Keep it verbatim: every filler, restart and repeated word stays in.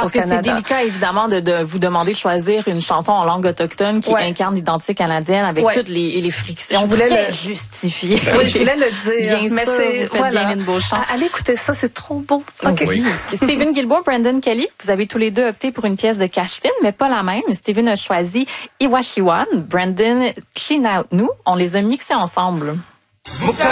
Parce que Canada. c'est délicat, évidemment, de, de vous demander de choisir une chanson en langue autochtone qui ouais. incarne l'identité canadienne avec ouais. toutes les, les frictions je voulais très le... justifiées. Oui, je voulais le dire. Bien mais sûr, c'est, vous faites voilà. bien Lynn Beauchamp. Allez écouter ça, c'est trop beau. Okay. Oui. Stephen Guilbeault, Brandon Kelly, vous avez tous les deux opté pour une pièce de Cash-Tin, mais pas la même. Stephen a choisi Iwashiwan, Brandon Clean Out Nous. On les a mixés ensemble.